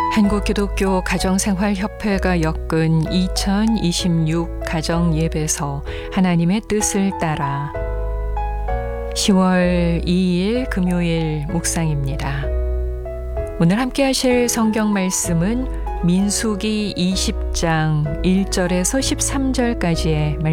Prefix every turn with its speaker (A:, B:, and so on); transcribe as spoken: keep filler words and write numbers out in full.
A: 한국기독교 가정생활협회가 엮은 이천이십육 가정예배서 하나님의 뜻을 따라 시월 이일 금요일 묵상입니다. 오늘 함께 하실 성경 말씀은 민수기 이십 장 일 절에서 십삼 절까지의 말씀입니다.